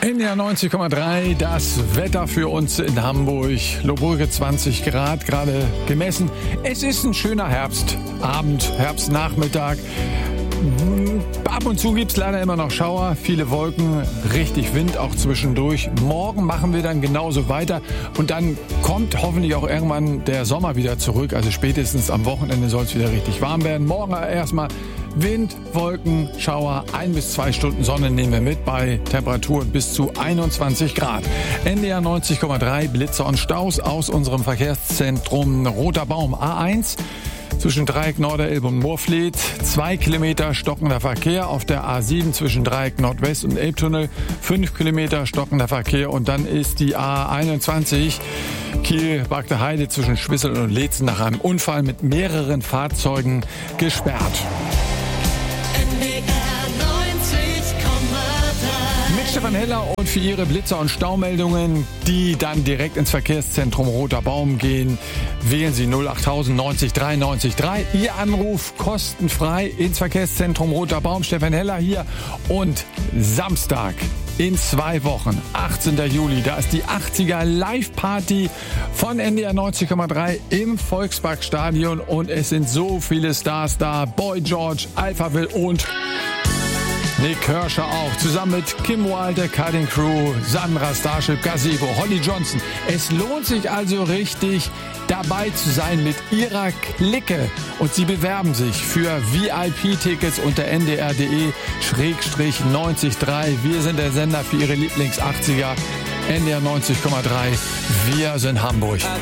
NDR 90,3, das Wetter für uns in Hamburg. Lohbrügge 20 Grad, gerade gemessen. Es ist ein schöner Herbstabend, Herbstnachmittag. Ab und zu gibt's leider immer noch Schauer, viele Wolken, richtig Wind auch zwischendurch. Morgen machen wir dann genauso weiter und dann kommt hoffentlich auch irgendwann der Sommer wieder zurück. Also spätestens am Wochenende soll es wieder richtig warm werden. Morgen erstmal Wind, Wolken, Schauer, 1 bis 2 Stunden Sonne nehmen wir mit bei Temperaturen bis zu 21 Grad. NDR 90,3, Blitze und Staus aus unserem Verkehrszentrum Roter Baum A1. Zwischen Dreieck Norderelbe und Moorfleet, 2 Kilometer stockender Verkehr auf der A7 zwischen Dreieck Nordwest und Elbtunnel, 5 Kilometer stockender Verkehr und dann ist die A21 Kiel-Bagde Heide zwischen Schwissel und Leetzen nach einem Unfall mit mehreren Fahrzeugen gesperrt. Mit Stefan Heller und für Ihre Blitzer- und Staumeldungen, die dann direkt ins Verkehrszentrum Roter Baum gehen, wählen Sie 08000 90 93 3. Ihr Anruf kostenfrei ins Verkehrszentrum Roter Baum. Stefan Heller hier und Samstag in 2 Wochen, 18. Juli, da ist die 80er Live-Party von NDR 90,3 im Volksparkstadion und es sind so viele Stars da. Boy George, Alphaville und Nick Kershaw auch, zusammen mit Kim Wilde, Cutting Crew, Sandra, Starship, Gazebo, Holly Johnson. Es lohnt sich also richtig, dabei zu sein mit Ihrer Clique. Und Sie bewerben sich für VIP-Tickets unter ndr.de/903. Wir sind der Sender für Ihre Lieblings-80er. NDR 90,3. Wir sind Hamburg.